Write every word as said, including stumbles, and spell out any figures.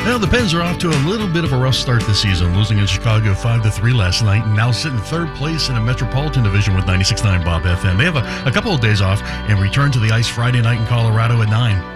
Well, the Pens are off to a little bit of a rough start this season, losing in Chicago five to three last night, and now sitting third place in the Metropolitan Division with ninety-six point nine Bob F M. They have a, a couple of days off and return to the ice Friday night in Colorado at nine.